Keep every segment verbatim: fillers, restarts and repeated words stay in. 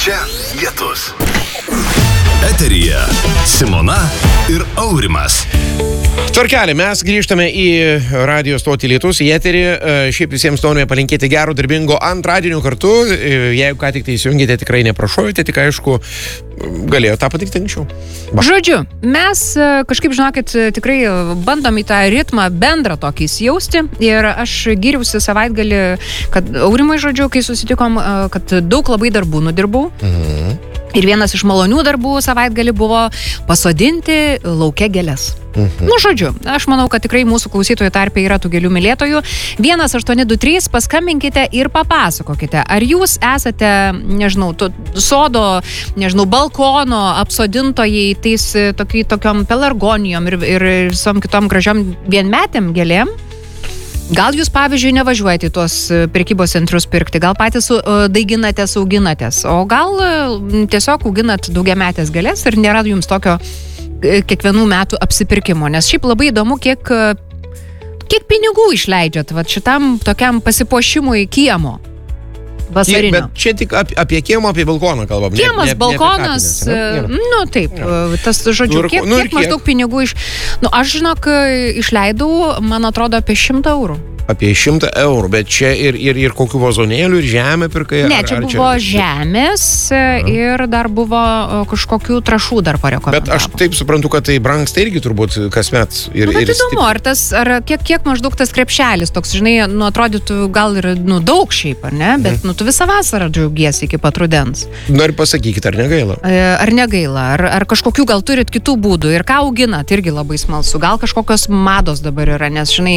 Čia Lietus. Eteryje Simona ir Aurimas. Tvarkelį, mes grįžtame į radio stotį Lietus, į eterį. Šiaip visiems norime palinkėti gero darbingo antradienio kartu. Jeigu ką tik tai įsijungėte, tikrai neprašojate, tik aišku, galėjo tą patikti anksčiau. Ba. Žodžiu, mes kažkaip, žinokit, tikrai bandom į tą ritmą bendrą tokį įsijausti. Ir aš gyriausi savaitgalį, kad Aurimai, žodžiu, kai susitikom, kad daug labai darbų nudirbau. Mhm. Ir vienas iš malonių darbų savaitgalį buvo pasodinti lauke gėles. Mhm. Nu, žodžiu, aš manau, kad tikrai mūsų klausytojų tarpe yra tų gėlių mylėtojų. vienas aštuoni du trys, paskambinkite ir papasakokite, ar jūs esate, nežinau, to, sodo, nežinau, balkono apsodintojai tais tokiai, tokiom pelargonijom ir, ir visom kitom gražiom vienmetėm gėlėm. Gal jūs, pavyzdžiui, nevažiuojate į tuos prekybos centrus pirkti, gal patys daiginatės, auginatės, o gal tiesiog auginat daugiametės gėlės ir nėra jums tokio kiekvienų metų apsipirkimo, nes šiaip labai įdomu, kiek, kiek pinigų išleidžiat vat, šitam tokiam pasipuošimui kiemo vasarinio. Bet čia tik apie, apie kiemą, apie balkoną kalbam. Kiemas, ne, ne, balkonas, ne kapinės, ne? Nu taip, ja. Tas žodžiu, kiek, nu, kiek, kiek maždaug pinigų iš... Nu, aš žinok, išleidau, man atrodo, apie šimtą eurų. Apie šimtą eurų, bet čia ir, ir, ir kokių vazonėlių, ir žemė pirkai? Ne, čia ar, ar buvo čia... žemės Aha. ir dar buvo kažkokių trašų dar parekomendavo. Bet aš taip suprantu, kad tai brangsta irgi turbūt kasmet. Ir, nu, bet ir įdomu, ar, tas, ar kiek, kiek maždaug tas krepšelis toks, žinai, nu, atrodytų gal ir nu, daug šiaip, ar ne? Bet hmm. nu, tu visą vasarą džiaugiesi iki pat rudens. Na ir pasakykit, ar negaila? Ar negaila, ar, ar kažkokių gal turit kitų būdų ir ką auginat, irgi labai smalsu. Gal kažkokios mados dabar yra, nes, žinai,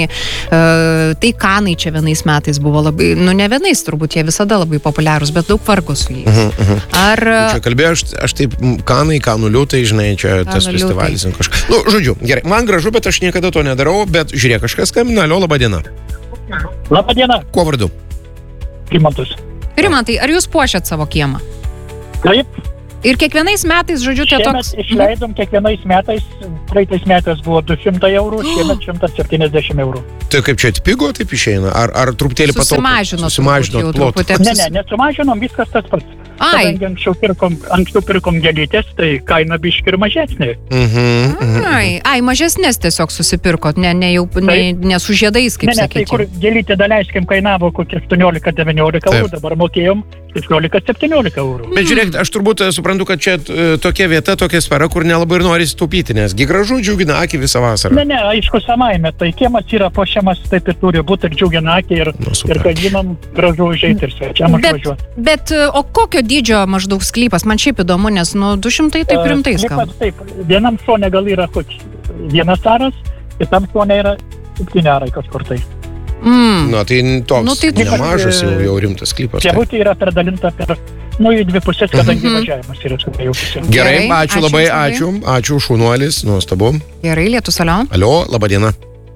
tai kanai čia vienais metais buvo labai, nu ne vienais turbūt, jie visada labai populiarūs, bet daug vargo su jais. Uh-huh, uh-huh. Ar... Čia kalbėjau, aš, aš taip, kanai, kanų liūtai, žinai, čia kanų tas festivalis. Kažka... Nu, žodžiu, gerai, man gražu, bet aš niekada to nedarau, bet žiūrėk, kažkas skambina, alio, laba diena. Labą dieną. Kuo vardu? Rimantas. Rimantai, ar jūs puošiat savo kiemą? Taip. Ir kiekvienais metais, žodžiu, tie toks... Šiemet išleidom kiekvienais metais, praeitais metais buvo du šimtai eurų, šiemet šimtas septyniasdešimt eurų. Tai kaip čia atpigo, taip išeina? Ar, ar truputėlį pataupėt? Susimažino. Susimažino plotą. Ne, ne, nesumažinom, viskas tas pats. Ai. Kadangi anksčiau pirkom, anksčiau pirkom gėlytės, tai kaina biški ir mažesnė. Mhm, mhm. Ai, ai, mažesnės tiesiog susipirkot, ne, ne, jau, ne, ne su žiedais, kaip ne, ne, sakyti. Tai kur gėlytė daleiskim kainavo kokie aštuoniolika devyniolika eurų, dabar mokėjom šešiolika septyniolika eurų. Bet žiūrėk, aš turbūt suprantu, kad čia tokia vieta, tokia sfera, kur nelabai ir nori taupyti, nes gi gražu džiugina akį visą vasarą. Ne, ne, aišku, savaime, tai kiemas yra puošiamas, taip ir turi būti ir džiugina akį ir, nu, ir kad žinom gražu užeiti ir svečiam užvažiuoti. Bet, o kokio dydžio maždaug sklypas? Man šiaip įdomu, nes nu du šimtai taip rimtai skamba. Taip, vienam šone gal yra koks vienas aras, kitam šone yra septyni arai kažkur tai. Mm. Na, tai toks nu, tai nemažas jau, jau rimtas sklypas. Pievutė yra perdalinta per, nu, į dvi pusės, kadangi mm-hmm. važiavimas yra su dviejų pusės. Gerai, ačiū, ačiū labai, ačiū, ačiū, šunuolis, nuostabu. Gerai, Lietus, alio. Alio, laba diena.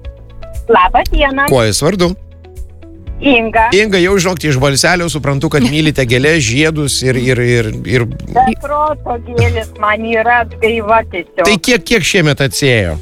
Labą dieną. Kuo jūs vardu? Inga. Inga, jau žinokti, iš balselio suprantu, kad mylite gėlės, žiedus ir... ir, ir, ir... Beproto gėlės man yra atgaiva tiesiog. Tai kiek, kiek šiemet atsėjo?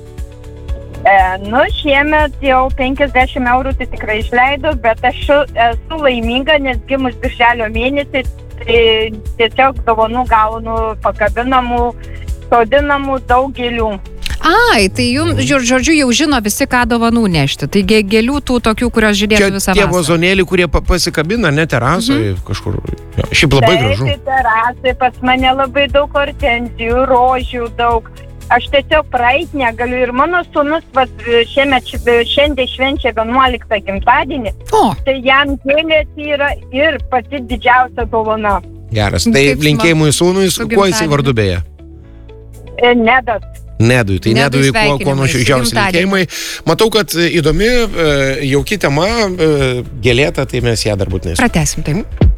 E, nu, šiemet jau penkiasdešimt eurų tai tikrai išleidau, bet aš esu laiminga, nes gimus birželio mėnesį, tai tiesiog dovanų gaunu pakabinamų, sodinamų daug gėlių. Ai, tai jums, žodžiu, jau žino visi, ką dovanų nešti. Tai gėlių tų tokių, kurios žydėtų visą vasarą. Čia tie vazonėliai, kurie pasikabina, ne terasoje, mhm. kažkur. Ja, šiaip labai taip, gražu. Tai terasai, pas mane labai daug hortenzijų, rožių daug. Aš tiesiog praeit negaliu ir mano sūnus vat, šiemet, šiandien švenčia vienuoliktą gimtadienį. O. Tai jam gėlės yra ir pati didžiausia dovana. Geras, tai linkėjimui sūnui, kuo jisai vardu beje? Nedas. Nedui, tai Nedui, kuo, kuo nuoširdžiausi linkėjimai. Matau, kad įdomi, jauki tema, gėlėta, tai mes ją dar būtinai. Pratęsim, taip.